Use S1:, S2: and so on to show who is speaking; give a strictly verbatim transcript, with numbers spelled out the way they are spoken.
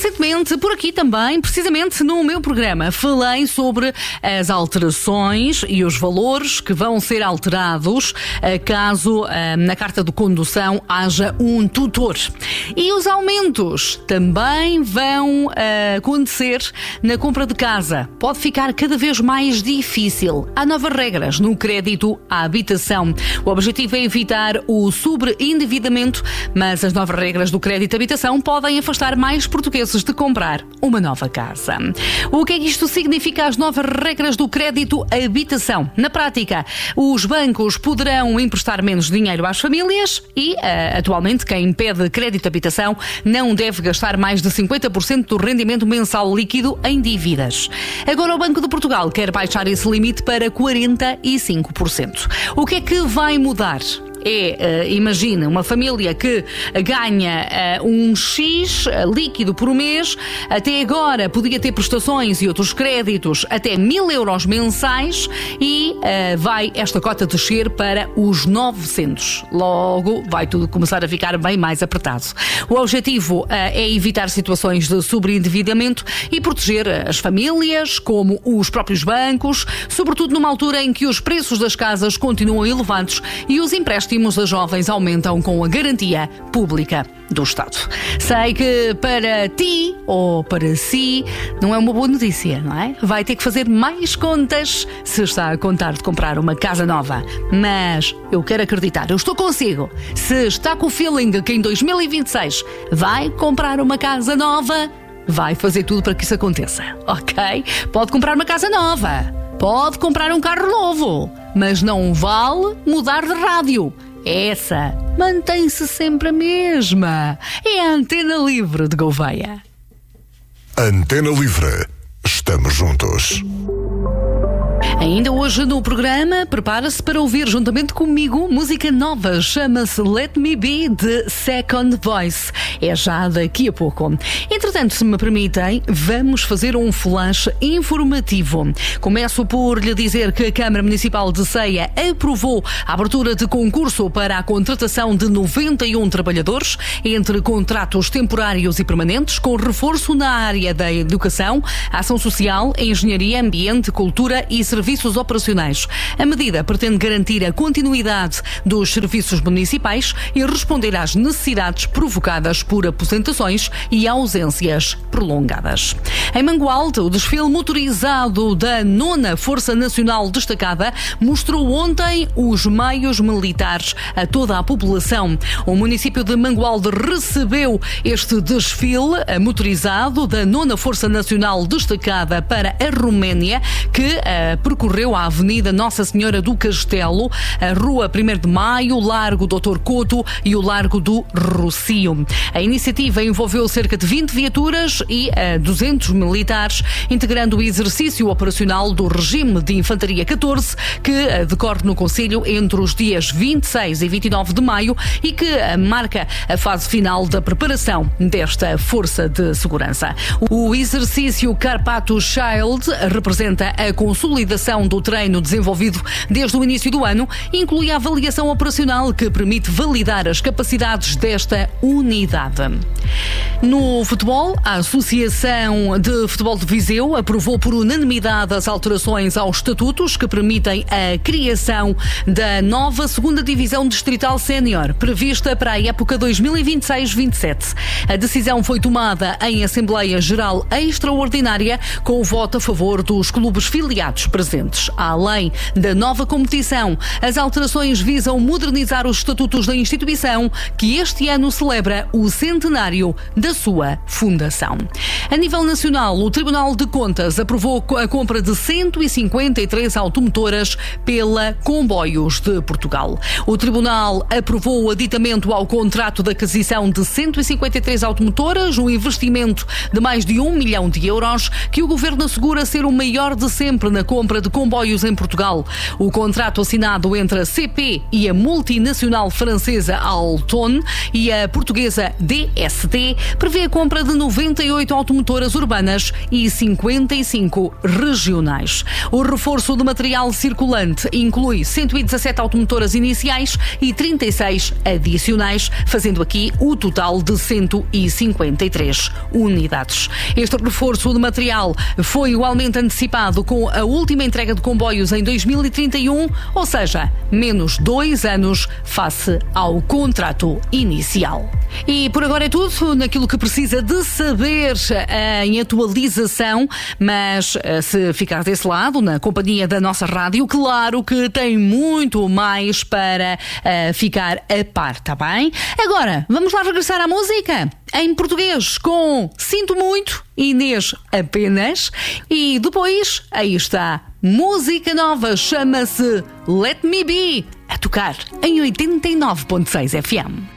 S1: recentemente, por aqui também, precisamente no meu programa, falei sobre as alterações e os valores que vão ser alterados caso na carta de condução haja um tutor. E os aumentos também vão acontecer na compra de casa. Pode ficar cada vez mais difícil. Há novas regras no crédito à habitação. O objetivo é evitar o sobreendividamento, mas as novas regras do crédito à habitação podem afastar mais portugueses de comprar uma nova casa. O que é que isto significa, as novas regras do crédito à habitação? Na prática, os bancos poderão emprestar menos dinheiro às famílias e, atualmente, quem pede crédito à habitação não deve gastar mais de cinquenta por cento do rendimento mensal líquido em dívidas. Agora o Banco de Portugal quer baixar esse limite para quarenta e cinco por cento. O que é que vai mudar? É, uh, imagina, uma família que ganha uh, um X líquido por mês, até agora podia ter prestações e outros créditos até mil euros mensais e uh, vai esta cota descer para os novecentos. Logo, vai tudo começar a ficar bem mais apertado. O objetivo uh, é evitar situações de sobreendividamento e proteger as famílias, como os próprios bancos, sobretudo numa altura em que os preços das casas continuam elevados e os empréstimos a jovens aumentam com a garantia pública do Estado. Sei que para ti ou para si não é uma boa notícia, não é? Vai ter que fazer mais contas se está a contar de comprar uma casa nova. Mas eu quero acreditar, eu estou consigo. Se está com o feeling que em dois mil e vinte e seis vai comprar uma casa nova, vai fazer tudo para que isso aconteça, ok? Pode comprar uma casa nova, pode comprar um carro novo, mas não vale mudar de rádio. Essa mantém-se sempre a mesma. É a Antena Livre de Gouveia.
S2: Antena Livre. Estamos juntos.
S1: Ainda hoje no programa, prepara-se para ouvir juntamente comigo música nova, chama-se Let Me Be de Second Voice. É já daqui a pouco. Entretanto, se me permitem, vamos fazer um flash informativo. Começo por lhe dizer que a Câmara Municipal de Ceia aprovou a abertura de concurso para a contratação de noventa e um trabalhadores, entre contratos temporários e permanentes, com reforço na área da educação, ação social, engenharia, ambiente, cultura e serviços operacionais. A medida pretende garantir a continuidade dos serviços municipais e responder às necessidades provocadas por aposentações e ausências prolongadas. Em Mangualde, o desfile motorizado da nona Força Nacional Destacada mostrou ontem os meios militares a toda a população. O município de Mangualde recebeu este desfile motorizado da nona Força Nacional Destacada para a Roménia, que uh, percorreu a Avenida Nossa Senhora do Castelo, a Rua primeiro de Maio, Largo doutor Couto e o Largo do Rocio. A iniciativa envolveu cerca de vinte viaturas e uh, duzentos militares, integrando o exercício operacional do Regime de Infantaria catorze, que uh, decorre no concelho entre os dias vinte e seis e vinte e nove de maio e que uh, marca a fase final da preparação desta força de segurança. O exercício Carpato Child representa a consolidação do treino desenvolvido desde o início do ano, inclui a avaliação operacional que permite validar as capacidades desta unidade. No futebol, a Associação de Futebol de Viseu aprovou por unanimidade as alterações aos estatutos que permitem a criação da nova segunda Divisão Distrital Sénior, prevista para a época dois mil e vinte e seis vinte e sete. A decisão foi tomada em Assembleia Geral Extraordinária com o voto a favor dos clubes filiados presentes. Além da nova competição, as alterações visam modernizar os estatutos da instituição, que este ano celebra o centenário da sua fundação. A nível nacional, o Tribunal de Contas aprovou a compra de cento e cinquenta e três automotoras pela Comboios de Portugal. O Tribunal aprovou o aditamento ao contrato de aquisição de cento e cinquenta e três automotoras, um investimento de mais de um milhão de euros, que o Governo assegura ser o maior de sempre na compra de comboios em Portugal. O contrato assinado entre a C P e a multinacional francesa Alton e a portuguesa D S T prevê a compra de noventa e oito automotoras urbanas e cinquenta e cinco regionais. O reforço de material circulante inclui cento e dezassete automotoras iniciais e trinta e seis adicionais, fazendo aqui o total de cento e cinquenta e três unidades. Este reforço de material foi igualmente antecipado com a última entrega de comboios em dois mil e trinta e um, ou seja, menos dois anos face ao contrato inicial. E por agora é tudo naquilo que precisa de saber em atualização, mas se ficar desse lado, na companhia da nossa rádio, claro que tem muito mais para uh, ficar a par, tá bem? Agora, vamos lá regressar à música em português com Sinto Muito, Inês Apenas, e depois, aí está, música nova, chama-se Let Me Be, a tocar em oitenta e nove ponto seis F M.